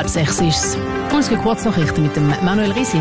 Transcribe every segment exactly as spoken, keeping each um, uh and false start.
Halb sechs ist es. Und es gibt Kurznachrichten mit dem Manuel Risi.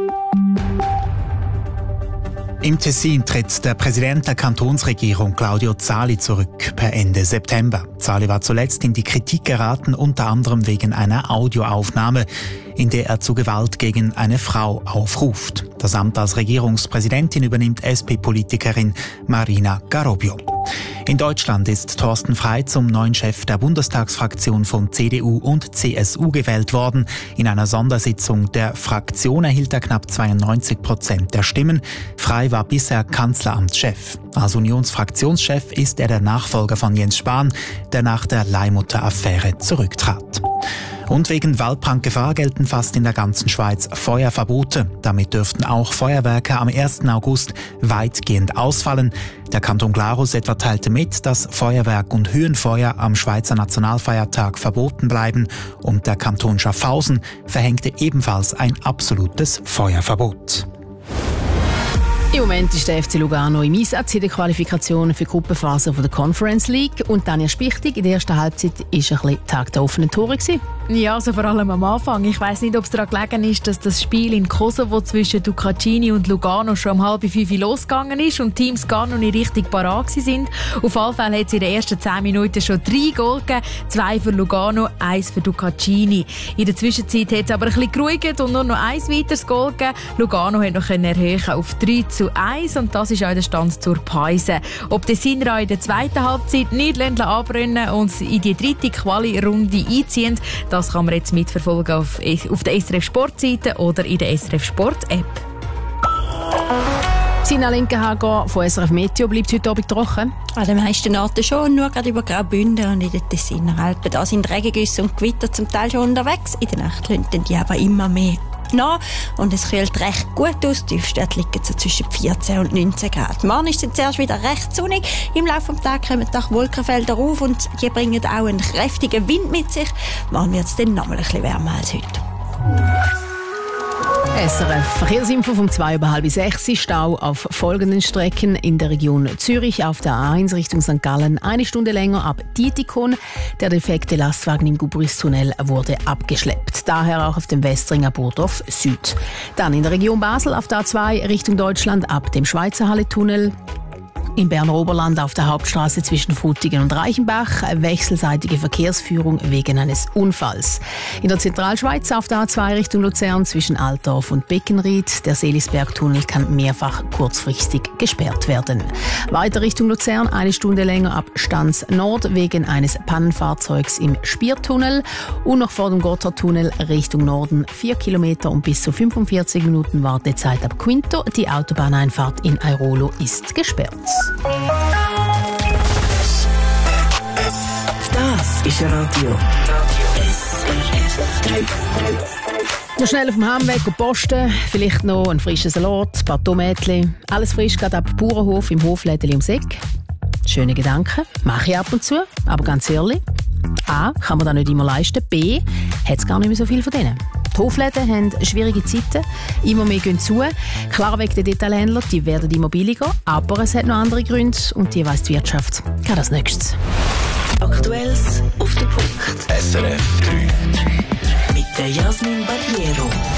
Im Tessin tritt der Präsident der Kantonsregierung Claudio Zali zurück per Ende September. Zali war zuletzt in die Kritik geraten, unter anderem wegen einer Audioaufnahme, in der er zu Gewalt gegen eine Frau aufruft. Das Amt als Regierungspräsidentin übernimmt S P-Politikerin Marina Garobio. In Deutschland ist Thorsten Frey zum neuen Chef der Bundestagsfraktion von C D U und C S U gewählt worden. In einer Sondersitzung der Fraktion erhielt er knapp zweiundneunzig Prozent der Stimmen. Frey war bisher Kanzleramtschef. Als Unionsfraktionschef ist er der Nachfolger von Jens Spahn, der nach der Leihmutter-Affäre zurücktrat. Und wegen Waldbrandgefahr gelten fast in der ganzen Schweiz Feuerverbote. Damit dürften auch Feuerwerke am ersten August weitgehend ausfallen. Der Kanton Glarus etwa teilte mit, dass Feuerwerk und Höhenfeuer am Schweizer Nationalfeiertag verboten bleiben. Und der Kanton Schaffhausen verhängte ebenfalls ein absolutes Feuerverbot. Im Moment ist der F C Lugano im Einsatz in der Qualifikation für die Gruppenphase der Conference League. Und Tanja Spichtig, in der ersten Halbzeit war ein bisschen Tag der offenen Tore gewesen. Ja, also vor allem am Anfang. Ich weiss nicht, ob es daran gelegen ist, dass das Spiel in Kosovo zwischen Ducacini und Lugano schon um halb fünf losgegangen ist und die Teams gar noch nicht richtig parat sind. Auf alle Fälle hat es in den ersten zehn Minuten schon drei Goal gegeben. Zwei für Lugano, eins für Ducacini. In der Zwischenzeit hat es aber ein bisschen geruhigt und nur noch ein weiteres Goal gegeben. Lugano hat noch erhöhen auf drei zu eins und das ist auch der Stand zur Pause. Ob der Sinra in der zweiten Halbzeit nicht abbrennen und in die dritte Quali-Runde einziehen, das kann man jetzt mitverfolgen auf, auf der S R F Sportseite oder in der S R F Sport App. Sina Linkenhager von S R F Meteo bleibt heute Abend trocken. An den meisten Orten schon, nur gerade über Graubünden und in den Tessiner Alpen. Da sind Regengüsse und Gewitter zum Teil schon unterwegs. In der Nacht lösen die aber immer mehr nach und es kühlt recht gut aus. Die Tiefstwerte liegen so zwischen vierzehn und neunzehn Grad. Morgen ist es zuerst wieder recht sonnig. Im Laufe des Tages kommen auch Wolkenfelder auf und die bringen auch einen kräftigen Wind mit sich. Morgen wird es dann noch mal ein bisschen wärmer als heute. S R F Verkehrsinfo vom zwei über halb sechs. Stau auf folgenden Strecken in der Region Zürich auf der A eins Richtung Sankt Gallen eine Stunde länger ab Dietikon. Der defekte Lastwagen im Gubristunnel wurde abgeschleppt. Daher auch auf dem Westringer Burdorf Süd. Dann in der Region Basel auf der A zwei Richtung Deutschland ab dem Schweizer Halle-Tunnel. Im Berner Oberland auf der Hauptstraße zwischen Frutigen und Reichenbach wechselseitige Verkehrsführung wegen eines Unfalls. In der Zentralschweiz auf der A zwei Richtung Luzern zwischen Altdorf und Beckenried. Der Seelisbergtunnel kann mehrfach kurzfristig gesperrt werden. Weiter Richtung Luzern eine Stunde länger ab Stanz Nord wegen eines Pannenfahrzeugs im Spiertunnel. Und noch vor dem Gotthardtunnel Richtung Norden vier Kilometer und bis zu fünfundvierzig Minuten Wartezeit ab Quinto. Die Autobahneinfahrt in Airolo ist gesperrt. Das ist Radio S R F. Noch schnell auf dem Heimweg und posten, vielleicht noch einen frischen Salat, ein paar Tomätchen. Alles frisch, gerade ab Bauernhof im Hoflädeli ums Eck. Schöne Gedanken, mache ich ab und zu, aber ganz ehrlich, A, kann man das nicht immer leisten, B, hat es gar nicht mehr so viel von denen. Die Hofläden haben schwierige Zeiten, immer mehr gehen zu. Klar wegen der Detailhändler, die werden immer billiger, aber es hat noch andere Gründe und die weiss die Wirtschaft. Gerade als nächstes. Aktuelles auf den Punkt. S R F drei. Mit der Jasmin Barriero.